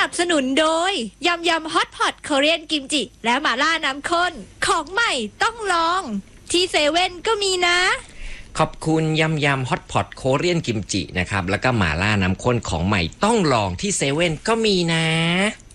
บสนุนโดยยำยำฮอตพอตเกาหลีกิมจิและหม่าล่าน้ำข้นของใหม่ต้องลองที่เซเว่นก็มีนะขอบคุณยำยำฮอตพอตโคเรียนกิมจินะครับแล้วก็หม่าล่าน้ำข้นของใหม่ต้องลองที่เซเว่นก็มีนะ